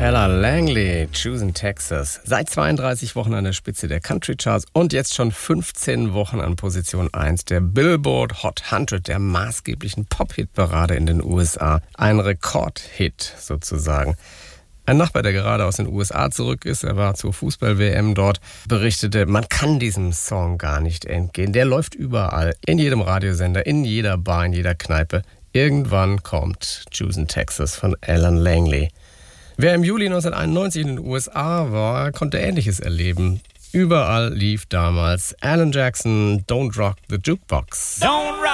Ella Langley, Choosing Texas. Seit 32 Wochen an der Spitze der Country Charts und jetzt schon 15 Wochen an Position 1 der Billboard Hot 100, der maßgeblichen Pop-Hit-Parade in den USA. Ein Rekordhit sozusagen. Ein Nachbar, der gerade aus den USA zurück ist, er war zur Fußball-WM dort, berichtete, man kann diesem Song gar nicht entgehen. Der läuft überall, in jedem Radiosender, in jeder Bar, in jeder Kneipe. Irgendwann kommt Choosing Texas von Ella Langley. Wer im Juli 1991 in den USA war, konnte Ähnliches erleben. Überall lief damals Alan Jackson, Don't Rock the Jukebox. Don't rock